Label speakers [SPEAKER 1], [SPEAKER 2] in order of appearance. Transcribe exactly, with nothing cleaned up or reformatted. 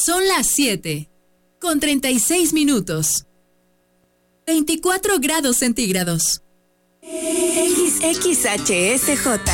[SPEAKER 1] Son las siete, con treinta y seis minutos. veinticuatro grados centígrados.
[SPEAKER 2] X X H S J.